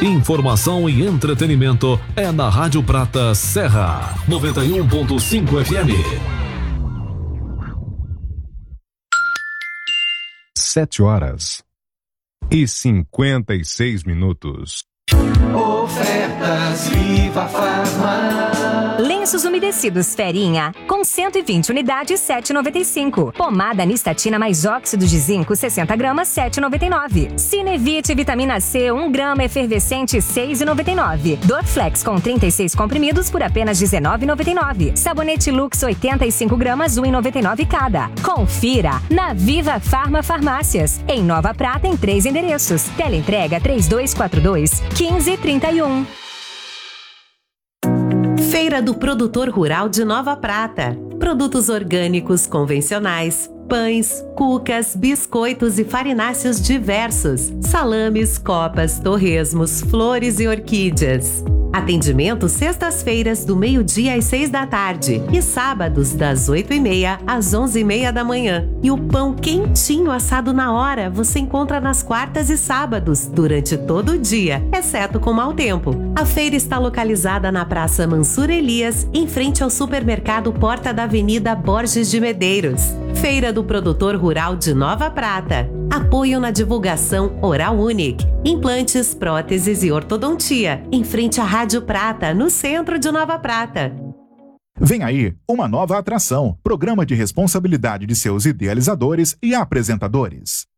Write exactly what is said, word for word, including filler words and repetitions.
Informação e entretenimento é na Rádio Prata Serra, noventa e um ponto cinco F M. Sete horas e cinquenta e seis minutos. Ofertas Viva Farma. Lenços umedecidos Ferinha, com cento e vinte unidades, sete reais e noventa e cinco centavos. Pomada Nistatina mais óxido de zinco, sessenta gramas, sete reais e noventa e nove centavos. Cinevite Vitamina C, um grama efervescente, seis reais e noventa e nove centavos. Dorflex com trinta e seis comprimidos por apenas dezenove reais e noventa e nove centavos. Sabonete Lux, oitenta e cinco gramas, um real e noventa e nove centavos cada. Confira na Viva Farma Farmácias. Em Nova Prata, em três endereços. Teleentrega três dois quatro dois, um cinco três um. Feira do Produtor Rural de Nova Prata. Produtos orgânicos convencionais, pães, cucas, biscoitos e farináceos diversos, salames, copas, torresmos, flores e orquídeas. Atendimento sextas-feiras do meio-dia às seis da tarde e sábados das oito e meia às onze e meia da manhã. E o pão quentinho assado na hora você encontra nas quartas e sábados durante todo o dia, exceto com mau tempo. A feira está localizada na Praça Mansur Elias, em frente ao supermercado Porta da Avenida Borges de Medeiros. Feira do Produtor Rural de Nova Prata. Apoio na divulgação Oral Unique, implantes, próteses e ortodontia, em frente à Rádio Prata, no centro de Nova Prata. Vem aí uma nova atração, programa de responsabilidade de seus idealizadores e apresentadores.